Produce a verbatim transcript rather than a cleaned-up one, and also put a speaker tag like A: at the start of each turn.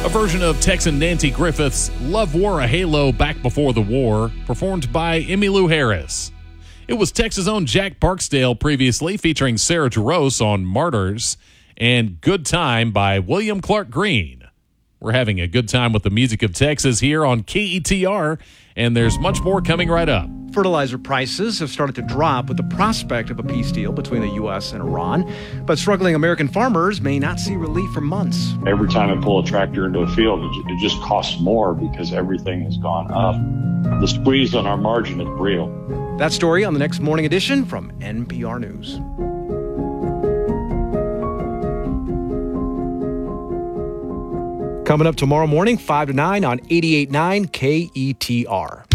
A: version of Texan Nancy Griffith's Love Wore a Halo Back Before the War, performed by Emmylou Harris. It was Texas' own Jack Barksdale previously, featuring Sarah Jarosz on Martyrs, and Good Time by William Clark Green. We're having a good time with the music of Texas here on K E T R, and there's much more coming right up.
B: Fertilizer prices have started to drop with the prospect of a peace deal between the U S and Iran, but struggling American farmers may not see relief for months.
C: Every time I pull a tractor into a field, it just costs more because everything has gone up. The squeeze on our margin is real.
B: That story on the next Morning Edition from N P R News. Coming up tomorrow morning, five to nine on eighty-eight point nine K E T R.